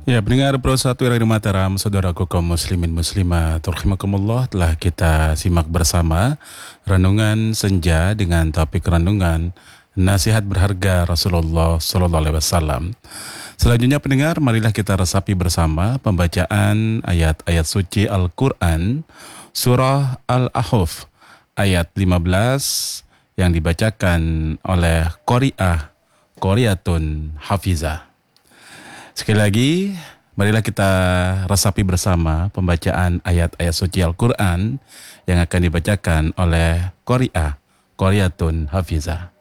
Ya, pendengar Pro 1 Radio Mataram, saudaraku kaum muslimin muslimat, rahimakumullah, telah kita simak bersama renungan senja dengan topik renungan nasihat berharga Rasulullah Sallallahu Alaihi Wasallam. Selanjutnya pendengar, marilah kita resapi bersama pembacaan ayat-ayat suci Al-Quran, surah Al-Ahqaf, ayat 15 yang dibacakan oleh Qori'atun Hafizah. Sekali lagi, marilah kita resapi bersama pembacaan ayat-ayat suci Al-Quran yang akan dibacakan oleh Qori'atun Hafizah.